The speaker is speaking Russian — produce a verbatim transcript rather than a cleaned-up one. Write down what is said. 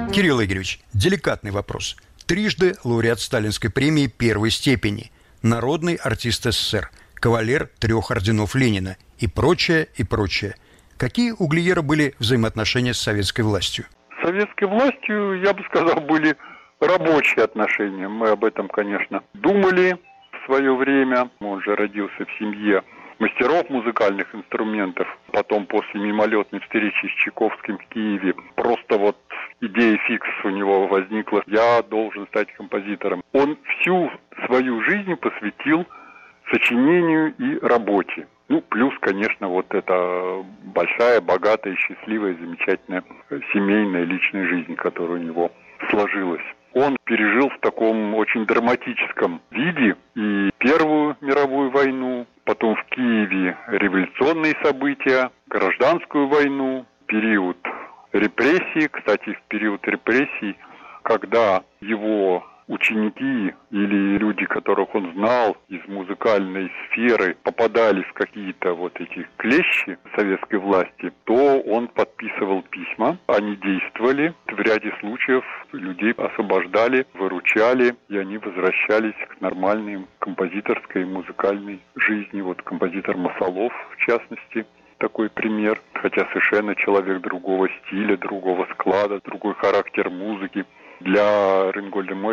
Кирилл Игоревич, деликатный вопрос. Трижды лауреат Сталинской премии первой степени, народный артист СССР, кавалер трех орденов Ленина и прочее, и прочее. Какие у Глиера были взаимоотношения с советской властью? С советской властью, я бы сказал, были рабочие отношения. Мы об этом, конечно, думали в свое время. Он же родился в семье мастеров музыкальных инструментов. Потом, после мимолетной встречи с Чайковским в Киеве, просто вот идея фикс у него возникла: я должен стать композитором. Он всю свою жизнь посвятил сочинению и работе. Ну, плюс, конечно, вот эта большая, богатая, счастливая, замечательная семейная, личная жизнь, которая у него сложилась. Он пережил в таком очень драматическом виде и Первую мировую войну, потом в Киеве революционные события, гражданскую войну, период репрессий. Кстати, в период репрессий, когда его ученики или люди, которых он знал из музыкальной сферы, попадали в какие-то вот эти клещи советской власти, то он подписывал письма, они действовали. В ряде случаев людей освобождали, выручали, и они возвращались к нормальной композиторской и музыкальной жизни. Вот композитор Масолов, в частности, такой пример, хотя совершенно человек другого стиля, другого склада, другой характер музыки. Для Рейнгольда